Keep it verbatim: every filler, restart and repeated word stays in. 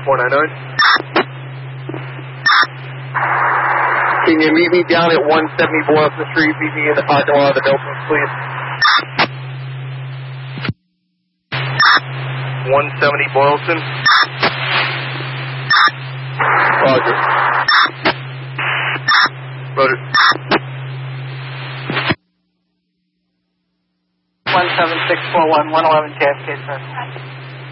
four nine nine. Can you meet me down at one seventy Boylston Street? Meet me in the parking lot of the Miltons, please. one seventy Boylston. Roger. Roger. one seven six four one, one eleven J F K, sir.